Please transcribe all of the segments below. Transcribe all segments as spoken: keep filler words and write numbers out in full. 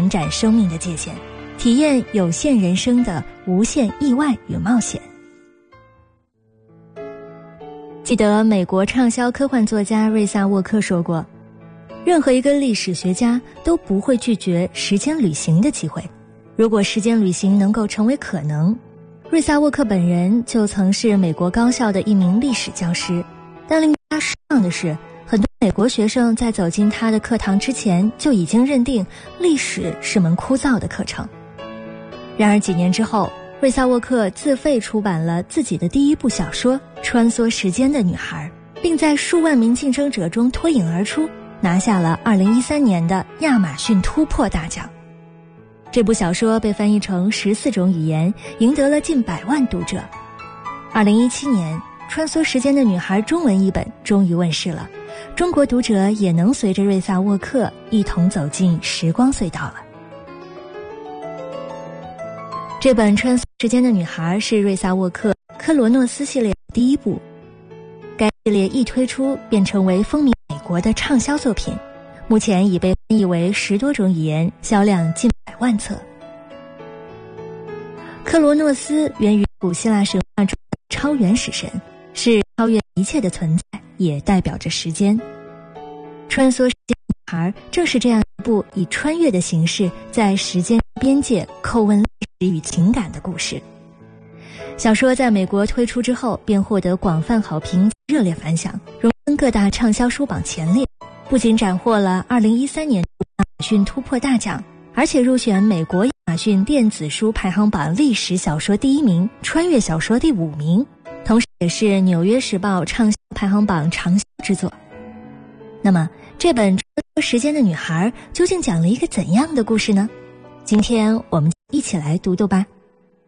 延展生命的界限，体验有限人生的无限意外与冒险。记得美国畅销科幻作家瑞萨沃克说过，任何一个历史学家都不会拒绝时间旅行的机会。如果时间旅行能够成为可能，瑞萨沃克本人就曾是美国高校的一名历史教师，但令他失望的是，很多美国学生在走进他的课堂之前就已经认定历史是门枯燥的课程。然而几年之后，瑞萨沃克自费出版了自己的第一部小说《穿梭时间的女孩》，并在数万名竞争者中脱颖而出，拿下了二零一三年的亚马逊突破大奖。这部小说被翻译成十四种语言，赢得了近百万读者。二零一七年，《穿梭时间的女孩》中文译本终于问世了，中国读者也能随着瑞萨沃克一同走进时光隧道了。这本《穿梭时间的女孩》是瑞萨沃克科罗诺斯系列第一部，该系列一推出便成为风靡美国的畅销作品，目前已被翻译为十多种语言，销量近百万册。克罗诺斯源于古希腊神话中的超原始神，是超越一切的存在，也代表着时间。穿梭时间女孩正是这样一部以穿越的形式在时间边界叩问历史与情感的故事。小说在美国推出之后便获得广泛好评，热烈反响，荣登各大畅销书榜前列，不仅斩获了二零一三年亚马逊突破大奖，而且入选美国亚马逊电子书排行榜历史小说第一名，穿越小说第五名，同时也是纽约时报畅销排行榜长销之作。那么这本《穿梭时间的女孩》究竟讲了一个怎样的故事呢？今天我们一起来读读吧。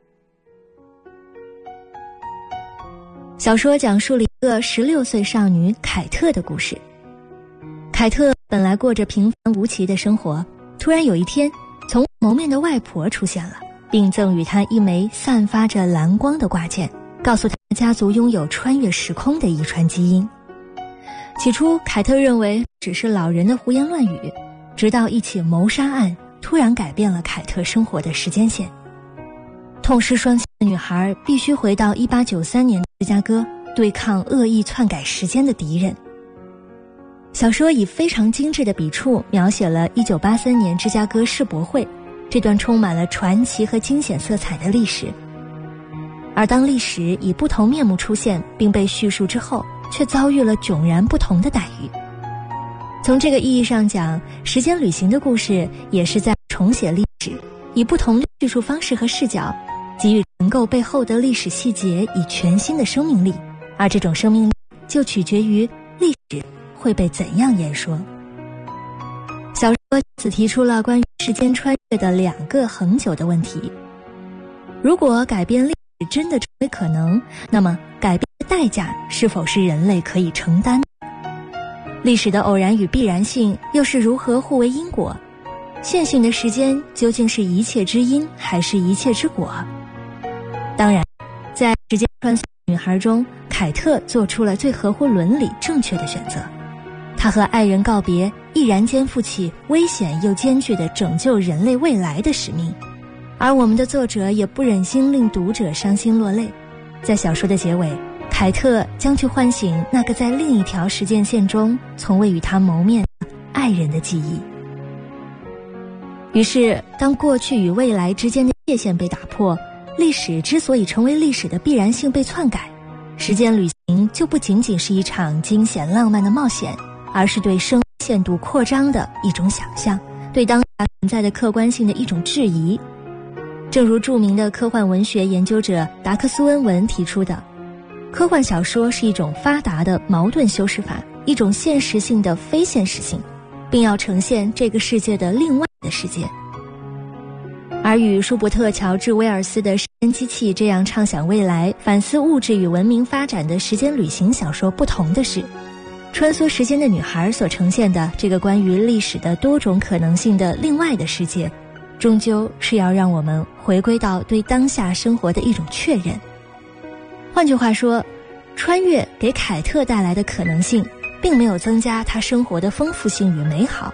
小说讲述了一个十六岁少女凯特的故事。凯特本来过着平凡无奇的生活，突然有一天，从蒙面的外婆出现了，并赠予她一枚散发着蓝光的挂件，告诉她家族拥有穿越时空的遗传基因。起初凯特认为只是老人的胡言乱语，直到一起谋杀案突然改变了凯特生活的时间线。痛失双亲的女孩必须回到一八九三年的芝加哥，对抗恶意篡改时间的敌人。小说以非常精致的笔触描写了一九八三年芝加哥世博会这段充满了传奇和惊险色彩的历史。而当历史以不同面目出现并被叙述之后，却遭遇了迥然不同的待遇。从这个意义上讲，时间旅行的故事也是在重写历史，以不同的叙述方式和视角，给予能够背后的历史细节以全新的生命力，而这种生命力就取决于历史会被怎样演说。小说此提出了关于时间穿越的两个恒久的问题。如果改变历史真的成为可能，那么改变的代价是否是人类可以承担？历史的偶然与必然性又是如何互为因果？线性的时间究竟是一切之因还是一切之果？当然，在时间穿梭女孩中，凯特做出了最合乎伦理正确的选择。她和爱人告别，毅然肩负起危险又艰巨的拯救人类未来的使命。而我们的作者也不忍心令读者伤心落泪，在小说的结尾，凯特将去唤醒那个在另一条时间线中从未与他谋面的爱人的记忆。于是当过去与未来之间的界限被打破，历史之所以成为历史的必然性被篡改，时间旅行就不仅仅是一场惊险浪漫的冒险，而是对生命限度扩张的一种想象，对当下存在的客观性的一种质疑。正如著名的科幻文学研究者达克苏恩文提出的，科幻小说是一种发达的矛盾修饰法，一种现实性的非现实性，并要呈现这个世界的另外的世界。而与舒伯特·乔治·威尔斯的《时间机器》这样畅想未来、反思物质与文明发展的时间旅行小说不同的是，穿梭时间的女孩所呈现的这个关于历史的多种可能性的另外的世界，终究是要让我们回归到对当下生活的一种确认。换句话说，穿越给凯特带来的可能性并没有增加她生活的丰富性与美好，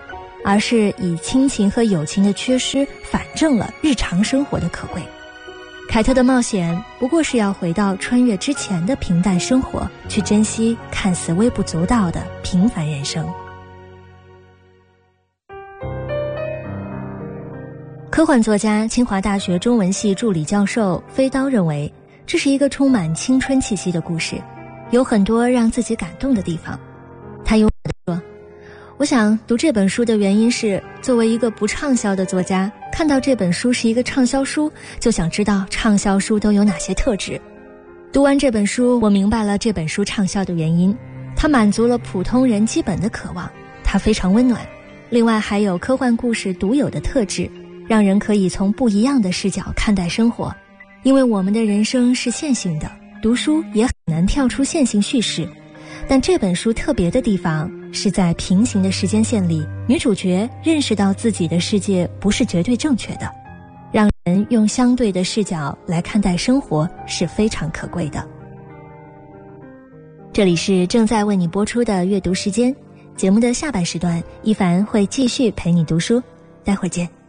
而是以亲情和友情的缺失反证了日常生活的可贵。凯特的冒险不过是要回到穿越之前的平淡生活，去珍惜看似微不足道的平凡人生。科幻作家、清华大学中文系助理教授飞刀认为，这是一个充满青春气息的故事，有很多让自己感动的地方。他幽默地说，我想读这本书的原因是，作为一个不畅销的作家，看到这本书是一个畅销书，就想知道畅销书都有哪些特质。读完这本书，我明白了这本书畅销的原因，它满足了普通人基本的渴望，它非常温暖，另外还有科幻故事独有的特质，让人可以从不一样的视角看待生活。因为我们的人生是线性的，读书也很难跳出线性叙事，但这本书特别的地方是在平行的时间线里，女主角认识到自己的世界不是绝对正确的，让人用相对的视角来看待生活是非常可贵的。这里是正在为你播出的阅读时间，节目的下半时段，一凡会继续陪你读书，待会儿见。